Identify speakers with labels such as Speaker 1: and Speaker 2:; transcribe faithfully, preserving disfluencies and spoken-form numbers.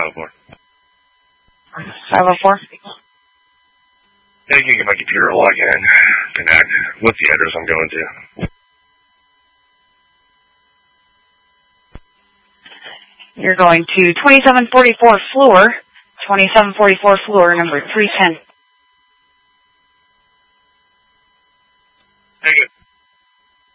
Speaker 1: five oh four.
Speaker 2: five oh four?
Speaker 1: Yeah, you can get my computer to log in, connect with the address I'm going to.
Speaker 2: You're going to twenty-seven forty-four floor, twenty-seven forty-four floor, number three ten.
Speaker 1: Thank you.